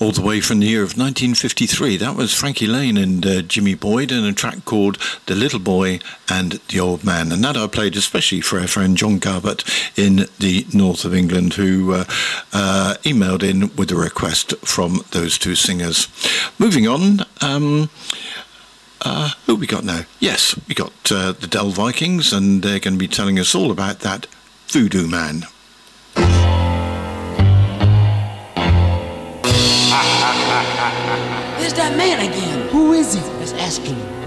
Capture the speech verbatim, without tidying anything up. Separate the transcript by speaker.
Speaker 1: all the way from the year of nineteen fifty-three. That was Frankie Lane and uh, Jimmy Boyd in a track called The Little Boy and the Old Man. And that I played especially for our friend John Garbutt in the north of England, who uh, uh, emailed in with a request from those two singers. Moving on, um, uh, who we got now? Yes, we got uh, the Dell Vikings, and they're going to be telling us all about that Voodoo Man.
Speaker 2: There's that man again.
Speaker 3: Who is he?
Speaker 2: Let's ask him.